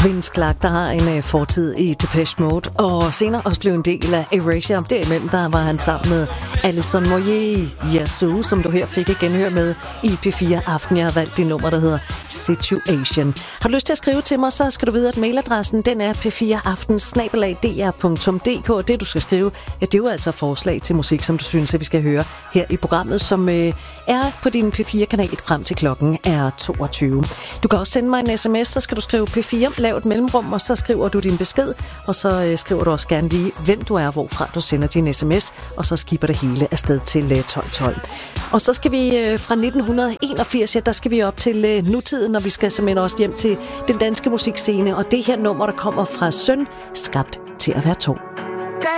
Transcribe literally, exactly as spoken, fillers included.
Vince Clarke, der har en uh, fortid i Depeche Mode, og senere også blev en del af Erasure. Derimellem der var han sammen med Alison Moyet, Yazoo, som du her fik et genhør med i P fire Aften. Jeg har valgt det nummer, der hedder Situation. Har du lyst til at skrive til mig, så skal du vide, at mailadressen den er p fire aften snabel-a d r punktum d k. Det du skal skrive, ja, det er jo altså forslag til musik, som du synes, at vi skal høre her i programmet, som øh, er på din P fire-kanal frem til klokken er toogtyve. Du kan også sende mig en sms, så skal du skrive P fire, lav et mellemrum, og så skriver du din besked, og så øh, skriver du også gerne lige, hvem du er, hvorfra du sender din sms, og så skipper det hele afsted til øh, tolv tolv. Og så skal vi øh, fra nitten enogfirs, ja, der skal vi op til øh, nutiden, og vi skal simpelthen også hjem til den danske musikscene, og det her nummer, der kommer fra Søn, skabt til at være to.